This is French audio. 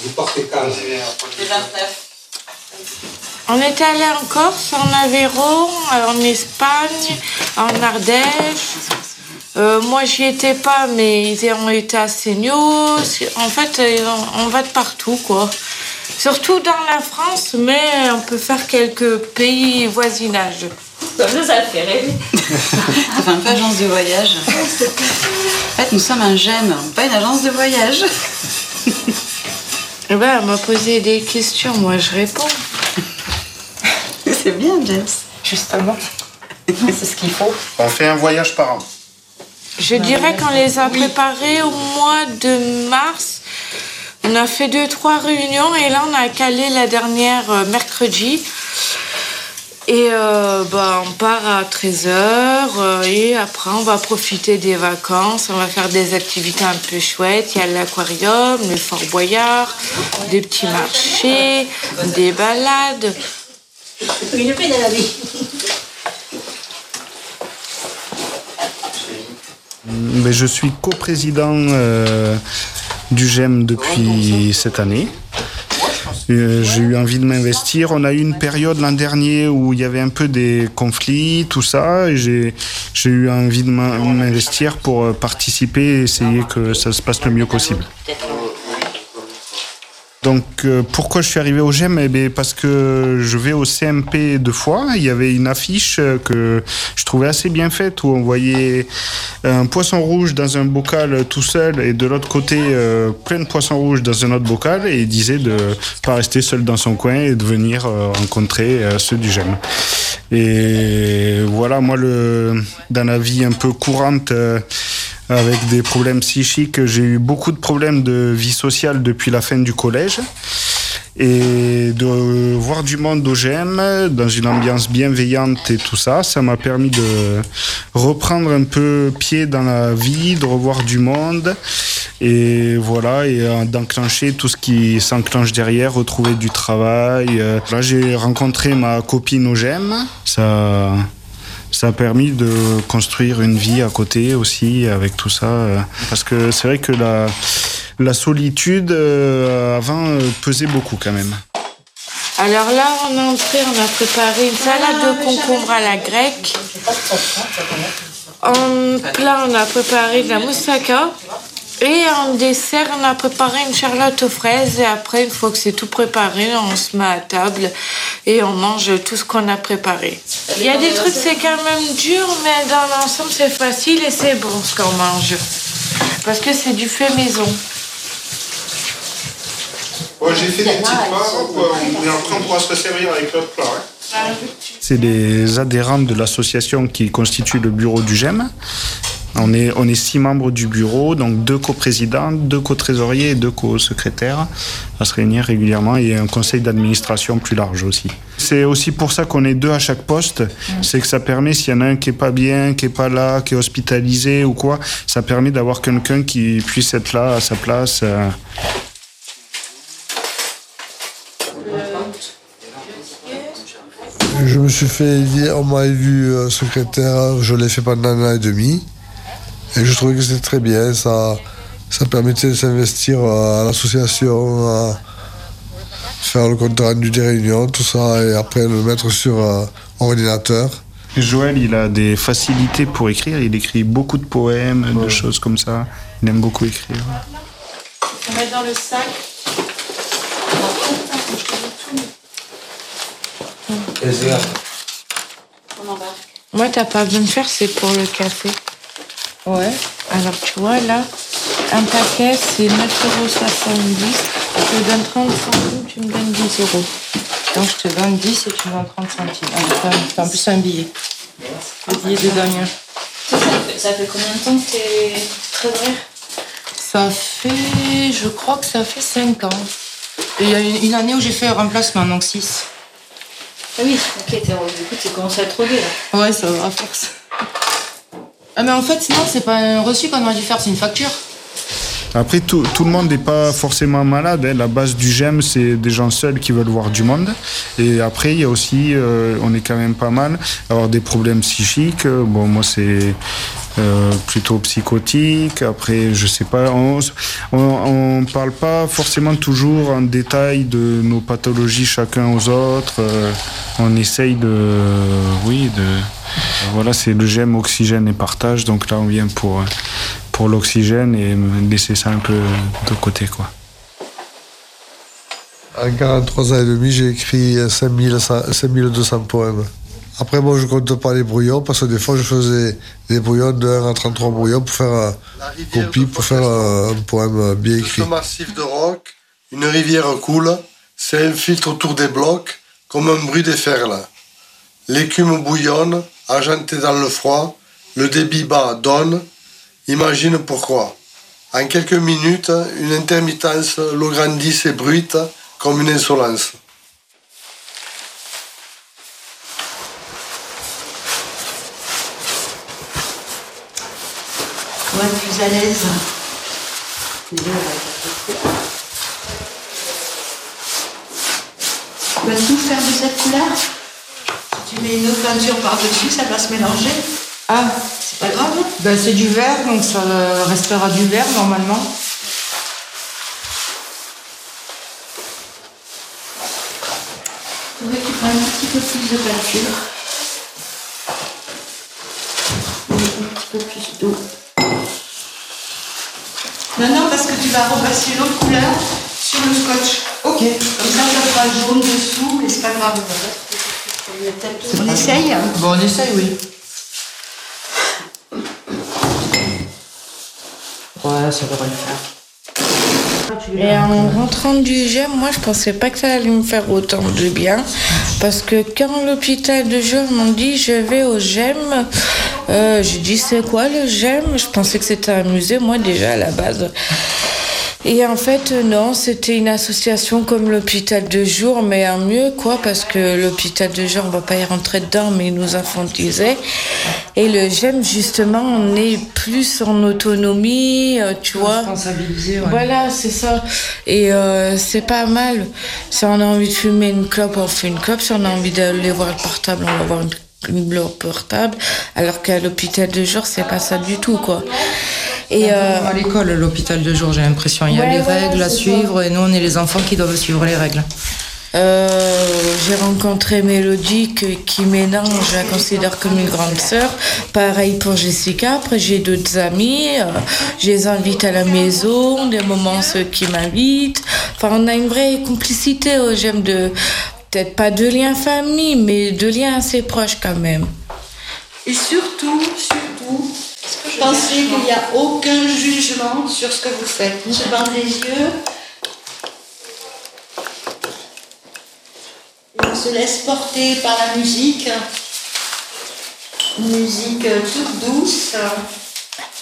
Vous partez quand? Le 29. On était allé en Corse, en Aveyron, en Espagne, en Ardèche. Moi, j'y étais pas, mais ils ont été à Seignos. En fait, on va de partout, quoi. Surtout dans la France, mais on peut faire quelques pays voisinages. Ça le fait rêver. Ça fait un peu agence de voyage. En fait, nous sommes un GEM, pas une agence de voyage. Eh ben, elle m'a posé des questions, moi je réponds. C'est bien, James. Justement. C'est ce qu'il faut. On fait un voyage par an. Je dirais qu'on les a préparés au mois de mars. On a fait 2-3 réunions et là on a calé la dernière mercredi. Et on part à 13h et après on va profiter des vacances, on va faire des activités un peu chouettes. Il y a l'aquarium, le Fort Boyard, des petits marchés, des balades. Une peine à la vie. Mais je suis coprésident du GEM depuis cette année. J'ai eu envie de m'investir. On a eu une période l'an dernier où il y avait un peu des conflits, tout ça. Et j'ai eu envie de m'investir pour participer et essayer que ça se passe le mieux possible. Donc, pourquoi je suis arrivé au GEM? Eh bien, parce que je vais au CMP 2 fois. Il y avait une affiche que je trouvais assez bien faite où on voyait un poisson rouge dans un bocal tout seul et de l'autre côté plein de poissons rouges dans un autre bocal, et il disait de pas rester seul dans son coin et de venir rencontrer ceux du GEM. Et voilà, moi, dans la vie un peu courante, avec des problèmes psychiques, j'ai eu beaucoup de problèmes de vie sociale depuis la fin du collège. Et de voir du monde au GEM, dans une ambiance bienveillante et tout ça, ça m'a permis de reprendre un peu pied dans la vie, de revoir du monde. Et voilà, et d'enclencher tout ce qui s'enclenche derrière, retrouver du travail. Là, j'ai rencontré ma copine au GEM. Ça a permis de construire une vie à côté aussi avec tout ça. Parce que c'est vrai que la solitude, avant, pesait beaucoup quand même. Alors là, en entrée, on a préparé une salade de concombre à la grecque. En plat, on a préparé de la moussaka. Et en dessert, on a préparé une charlotte aux fraises. Et après, une fois que c'est tout préparé, on se met à table et on mange tout ce qu'on a préparé. Il y a des trucs, c'est quand même dur, mais dans l'ensemble, c'est facile et c'est bon ce qu'on mange. Parce que c'est du fait maison. Ouais, j'ai fait des petites parts, et après on pourra se servir avec l'autre plat. Hein. C'est des adhérents de l'association qui constitue le bureau du GEM. On est 6 membres du bureau, donc 2 coprésidents, 2 co-trésoriers et 2 co-secrétaires à se réunir régulièrement, et un conseil d'administration plus large aussi. C'est aussi pour ça qu'on est 2 à chaque poste, c'est que ça permet, s'il y en a un qui est pas bien, qui est pas là, qui est hospitalisé ou quoi, ça permet d'avoir quelqu'un qui puisse être là à sa place. Je me suis fait élire, on m'a élu secrétaire, je l'ai fait pendant 1 an et demi. Et je trouvais que c'était très bien, ça permettait de s'investir à l'association, à faire le compte rendu des réunions, tout ça, et après le mettre sur ordinateur. Joël, il a des facilités pour écrire, il écrit beaucoup de poèmes, de choses comme ça. Il aime beaucoup écrire. On met dans le sac. On embarque. Moi, t'as pas besoin de faire, c'est pour le café. Ouais. Alors, tu vois, là, un paquet, c'est 9,70 €. Je te donne 30 centimes, tu me donnes 10 €. Donc je te donne 10 et tu me donnes 30 centimes. C'est en plus un billet. Le billet de Damien. Ça fait combien de temps que t'es trésorière? Ça fait... Je crois que ça fait 5 ans. Et il y a une année où j'ai fait un remplacement, donc 6. Ah oui, ok, du coup tu commences à être rodée là. Ouais, ça va à force. Ah mais en fait, sinon, c'est pas un reçu qu'on aurait dû faire, c'est une facture. Après, tout le monde n'est pas forcément malade. Hein. La base du GEM, c'est des gens seuls qui veulent voir du monde. Et après, il y a aussi, on est quand même pas mal, avoir des problèmes psychiques. Bon, moi, c'est plutôt psychotique. Après, je sais pas, on parle pas forcément toujours en détail de nos pathologies chacun aux autres. On essaye voilà, c'est le GEM, oxygène et partage. Donc là, on vient pour l'oxygène et laisser ça un peu de côté, quoi. En 43 ans et demi, j'ai écrit 5200 poèmes. Après, bon, je compte pas les brouillons, parce que des fois, je faisais des brouillons de 1 à 33 brouillons pour faire copie, pour faire un poème bien écrit. Sur ce massif de roc, une rivière coule, c'est un filtre autour des blocs, comme un bruit des ferles. L'écume bouillonne, argentée dans le froid, le débit bas donne, imagine pourquoi. En quelques minutes, une intermittence l'eau grandisse et bruite comme une insolence. On va être plus à l'aise. Tu vas tout faire de cette couleur? Si tu mets une autre peinture par-dessus, ça va se mélanger. Ah, C'est pas grave. ben c'est du vert, donc ça restera du vert normalement. Il faudrait que tu prennes un petit peu plus de peinture. Et un petit peu plus d'eau. Non, parce que tu vas repasser l'autre couleur sur le scotch. Ok. Comme ça fera jaune dessous, mais c'est pas grave. On essaye? Bon, on essaye, oui. Ouais, ça devrait le faire. Et en rentrant du GEM, moi je pensais pas que ça allait me faire autant de bien. Parce que quand l'hôpital de jour m'ont dit je vais au GEM, j'ai dit c'est quoi le GEM? Je pensais que c'était un musée, moi déjà à la base. Et en fait, non, c'était une association comme l'hôpital de jour, mais en mieux, quoi, parce que l'hôpital de jour, on va pas y rentrer dedans, mais il nous infantilisait. Et le GEM, justement, on est plus en autonomie, tu vois. Responsabilisé, ouais. Voilà, c'est ça. Et c'est pas mal. Si on a envie de fumer une clope, on fait une clope. Si on a envie d'aller voir le portable, on va voir une portable. Alors qu'à l'hôpital de jour, c'est pas ça du tout, quoi. Et À l'école, l'hôpital de jour, j'ai l'impression. Il y a les règles à suivre et nous, on est les enfants qui doivent suivre les règles. J'ai rencontré Mélodie qui maintenant je la considère comme une grande sœur. Pareil pour Jessica. Après j'ai d'autres amis, je les invite à la maison, des moments ceux qui m'invitent. Enfin on a une vraie complicité. J'aime peut-être pas de liens famille, mais de liens assez proches quand même. Et surtout, pensez qu'il n'y a aucun jugement sur ce que vous faites. Je bande les yeux. Et on se laisse porter par la musique. Une musique toute douce.